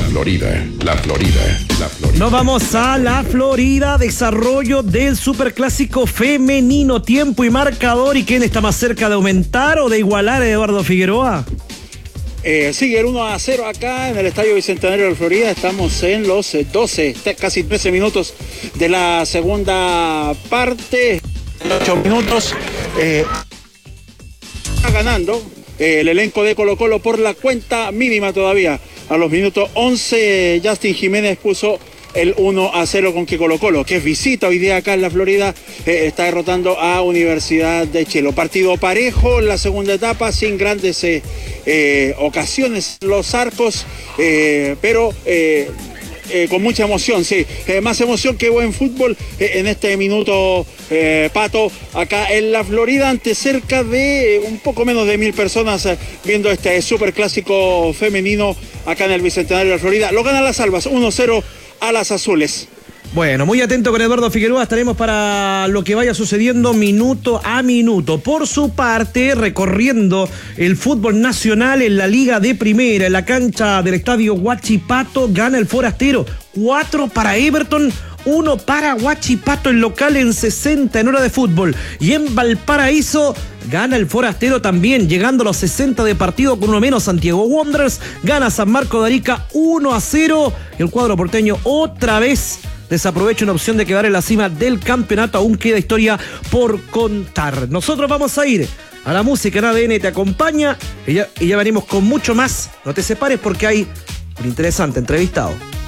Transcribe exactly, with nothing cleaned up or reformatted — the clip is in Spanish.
La Florida, la Florida, la Florida. Nos vamos a la Florida, desarrollo del superclásico femenino, tiempo y marcador. ¿Y quién está más cerca de aumentar o de igualar a Eduardo Figueroa? Eh, sigue el uno a cero acá en el Estadio Bicentenario de Florida. Estamos en los doce, casi trece minutos de la segunda parte. ocho minutos. Eh, está ganando eh, el elenco de Colo Colo por la cuenta mínima todavía. A los minutos once, Justin Jiménez puso el uno a cero con que Colo Colo, que es visita hoy día acá en la Florida, eh, está derrotando a Universidad de Chile. Partido parejo en la segunda etapa, sin grandes eh, eh, ocasiones los arcos, eh, pero eh, eh, con mucha emoción, sí. Eh, más emoción que buen fútbol eh, en este minuto, eh, Pato, acá en la Florida, ante cerca de eh, un poco menos de mil personas eh, viendo este superclásico femenino acá en el Bicentenario de la Florida. Lo ganan las Albas, uno cero a las azules. Bueno, muy atento con Eduardo Figueroa, estaremos para lo que vaya sucediendo minuto a minuto. Por su parte, recorriendo el fútbol nacional en la Liga de Primera, en la cancha del estadio Huachipato, gana el Forastero, cuatro para Everton, uno para Huachipato, el local en sesenta en hora de fútbol. Y en Valparaíso gana el Forastero también, llegando a los sesenta de partido con uno menos. Santiago Wanderers gana San Marco de Arica uno a cero. Y el cuadro porteño otra vez desaprovecha una opción de quedar en la cima del campeonato. Aún queda historia por contar. Nosotros vamos a ir a la música en A D N Te Acompaña y ya, y ya venimos con mucho más. No te separes porque hay un interesante entrevistado.